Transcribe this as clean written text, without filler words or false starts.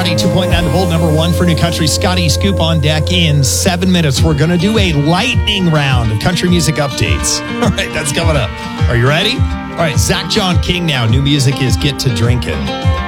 92.9 The Bold, number one for new country. Scotty Scoop on deck in 7 minutes. We're going to do a lightning round of country music updates. All right, that's coming up. Are you ready? All right, Zach John King now. New music is Get to Drinkin'.